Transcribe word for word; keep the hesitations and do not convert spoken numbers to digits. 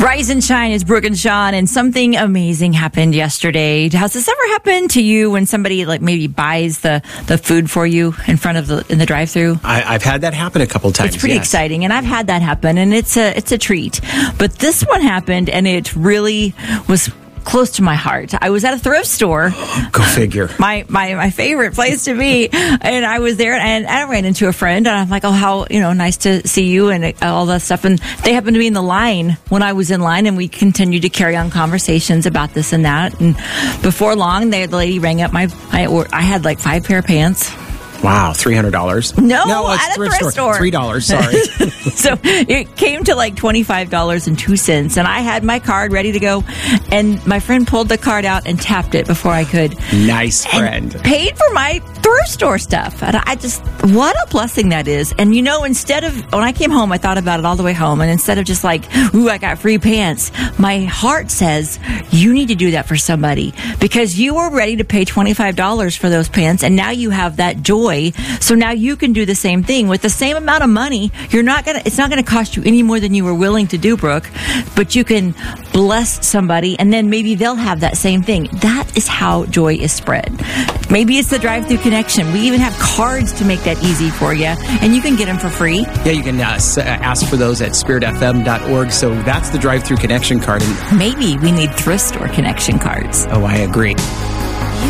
Rise and shine is Brooke and Sean, and something amazing happened yesterday. Has this ever happened to you when somebody like maybe buys the, the food for you in front of the in the drive-thru? I, I've had that happen a couple times. It's pretty yes. exciting, and I've had that happen, and it's a it's a treat. But this one happened, and it really was close to my heart. I was at a thrift store. Go figure. My, my my favorite place to be. And I was there, and I ran into a friend, and I'm like, oh, how, you know, nice to see you, and all that stuff. And they happened to be in the line when I was in line, and we continued to carry on conversations about this and that. And before long, the lady rang up my, I, I had like five pair of pants. Wow, three hundred dollars? No, no at a thrift, thrift store. three dollars, sorry. So it came to like twenty-five dollars and two cents, and I had my card ready to go, and my friend pulled the card out and tapped it before I could. Nice friend. And paid for my thrift store stuff. And I just, what a blessing that is. And you know, instead of, when I came home, I thought about it all the way home, and instead of just like, ooh, I got free pants, my heart says, you need to do that for somebody, because you were ready to pay twenty-five dollars for those pants, and now you have that joy. So now you can do the same thing with the same amount of money. You're not gonna, it's not gonna cost you any more than you were willing to do, Brooke, but you can bless somebody, and then maybe they'll have that same thing. That is how joy is spread. Maybe it's the drive-thru connection. We even have cards to make that easy for you, and you can get them for free. Yeah, you can uh, s- ask for those at spirit f m dot org. So that's the drive-thru connection card. And maybe we need thrift store connection cards. Oh, I agree.